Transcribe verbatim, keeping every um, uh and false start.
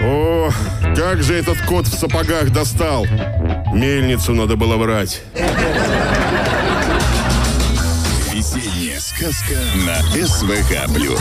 О, как же этот кот в сапогах достал. Мельницу надо было брать. Весенняя сказка на СВХ+.